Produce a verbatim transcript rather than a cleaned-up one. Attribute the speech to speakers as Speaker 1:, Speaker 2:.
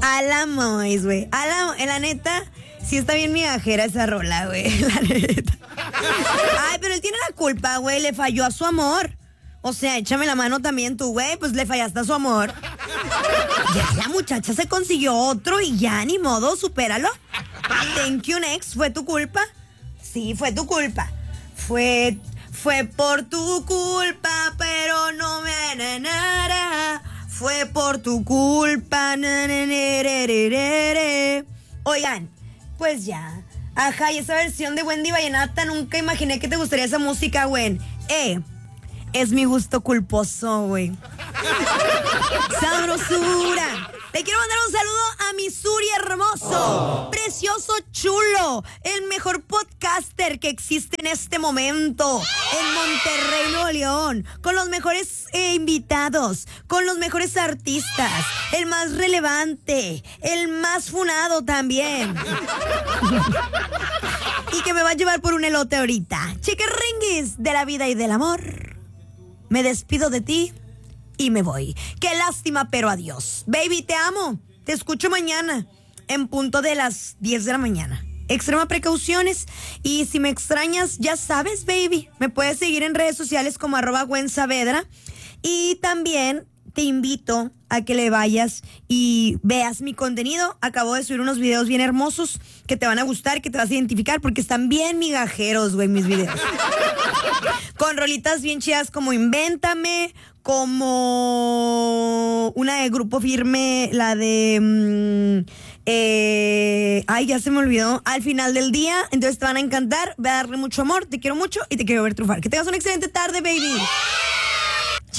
Speaker 1: A la Mois, güey. A la, en la neta, sí está bien migajera esa rola, güey. La neta. Ay, pero él tiene la culpa, güey. Le falló a su amor. O sea, échame la mano también tú, güey. Pues le fallaste a su amor. Ya la muchacha se consiguió otro y ya ni modo, supéralo. Thank you, next. ¿Fue tu culpa? Sí, fue tu culpa. Fue, fue por tu culpa, pero no me ananara. Fue por tu culpa. Oigan, pues ya. Ajá, y esa versión de Wendy Vallenata, nunca imaginé que te gustaría esa música, güey. Eh, es mi gusto culposo, güey. Sabrosura. Le quiero mandar un saludo a mi Suri hermoso, precioso, chulo, el mejor podcaster que existe en este momento en Monterrey, Nuevo León, con los mejores eh, invitados, con los mejores artistas, el más relevante, el más funado también. Y que me va a llevar por un elote ahorita. Chiquirringuis de la vida y del amor. Me despido de ti y me voy. Qué lástima, pero adiós. Baby, te amo. Te escucho mañana en punto de las diez de la mañana. Extrema precauciones. Y si me extrañas, ya sabes, baby. Me puedes seguir en redes sociales como arroba Gwen Saavedra. Y también te invito a que le vayas y veas mi contenido. Acabo de subir unos videos bien hermosos que te van a gustar, que te vas a identificar porque están bien migajeros, güey, mis videos. Con rolitas bien chidas como Invéntame, como una de Grupo Firme, la de... Mmm, eh, ay, ya se me olvidó. Al final del día. Entonces te van a encantar. Voy a darle mucho amor, te quiero mucho y te quiero ver triunfar. Que tengas una excelente tarde, baby.